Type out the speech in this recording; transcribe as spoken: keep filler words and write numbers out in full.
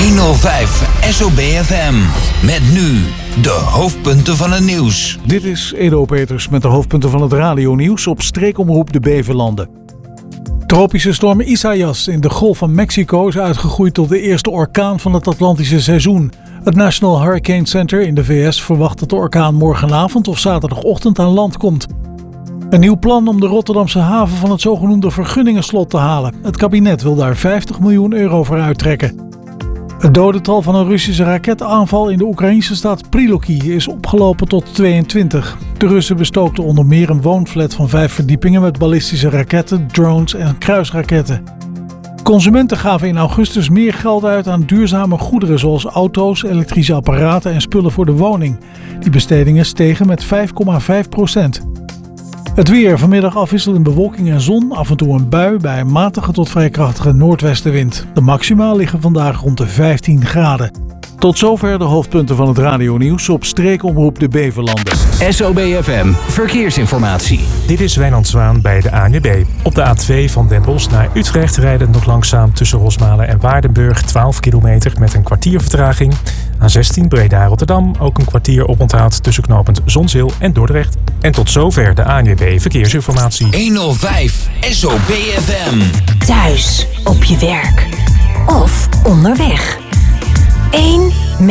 honderdvijf S O B F M. Met nu de hoofdpunten van het nieuws. Dit is Edo Peters met de hoofdpunten van het radionieuws op streekomroep de Beverlanden. Tropische storm Isaias in de Golf van Mexico is uitgegroeid tot de eerste orkaan van het Atlantische seizoen. Het National Hurricane Center in de V S verwacht dat de orkaan morgenavond of zaterdagochtend aan land komt. Een nieuw plan om de Rotterdamse haven van het zogenoemde vergunningenslot te halen. Het kabinet wil daar vijftig miljoen euro voor uittrekken. Het dodental van een Russische raketaanval in de Oekraïnse stad Priloki is opgelopen tot tweeëntwintig. De Russen bestookten onder meer een woonflat van vijf verdiepingen met ballistische raketten, drones en kruisraketten. Consumenten gaven in augustus meer geld uit aan duurzame goederen zoals auto's, elektrische apparaten en spullen voor de woning. Die bestedingen stegen met vijf komma vijf procent. Het weer, vanmiddag afwisselend bewolking en zon, af en toe een bui bij een matige tot vrij krachtige noordwestenwind. De maxima liggen vandaag rond de vijftien graden. Tot zover de hoofdpunten van het radionieuws op streekomroep de Beverlanden. S O B F M Verkeersinformatie. Dit is Wijnand Zwaan bij de A N W B. Op de A twee van Den Bosch naar Utrecht rijden nog langzaam tussen Rosmalen en Waardenburg twaalf kilometer met een kwartier vertraging. A zestien Breda-Rotterdam ook een kwartier oponthoud tussen knooppunt Zonzeel en Dordrecht. En tot zover de A N W B Verkeersinformatie. honderdvijf S O B F M. Thuis, op je werk of onderweg. Eén met